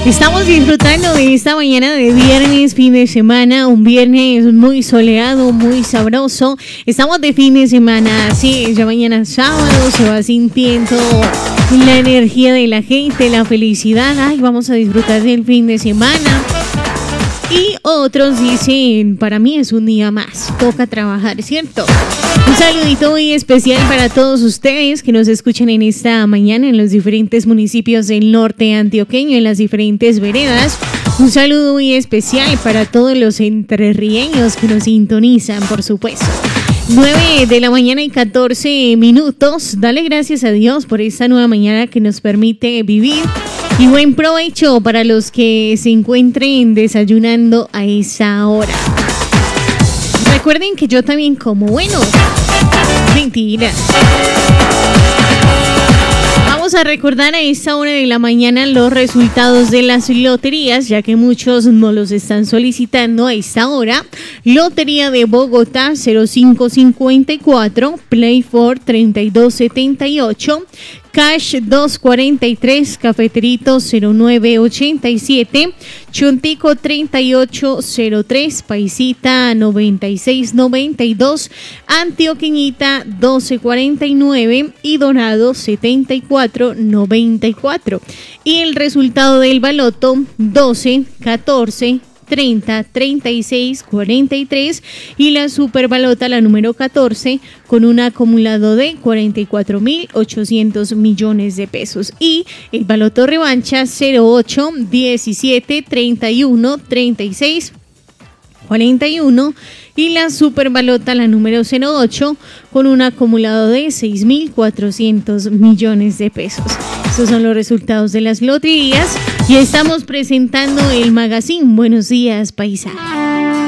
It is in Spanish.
Estamos disfrutando de esta mañana de viernes, fin de semana, un viernes muy soleado, muy sabroso. Estamos de fin de semana, sí, ya mañana sábado se va sintiendo la energía de la gente, la felicidad. Ay, vamos a disfrutar del fin de semana. Y otros dicen, para mí es un día más, toca trabajar, ¿cierto? Un saludito muy especial para todos ustedes que nos escuchan en esta mañana en los diferentes municipios del norte antioqueño, en las diferentes veredas. Un saludo muy especial para todos los entrerrieños que nos sintonizan, por supuesto. 9 de la mañana y 14 minutos. Dale gracias a Dios por esta nueva mañana que nos permite vivir. Y buen provecho para los que se encuentren desayunando a esa hora. Recuerden que yo también como, bueno, mentiras. Vamos a recordar a esta hora de la mañana los resultados de las loterías, ya que muchos nos los están solicitando a esta hora. Lotería de Bogotá 0554, Play for 3278, Cash 243, Cafeterito 0987, Chontico 3803, Paisita 9692, Antioqueñita 1249 y Dorado 7494. Y el resultado del baloto 12, 14, 30, 36, 43 y la superbalota, la número 14, con un acumulado de 44.800 millones de pesos. Y el baloto revancha 08, 17, 31, 36, 41 y la superbalota, la número 08, con un acumulado de 6.400 millones de pesos. Esos son los resultados de las loterías y estamos presentando el magazine. Buenos días, paisa.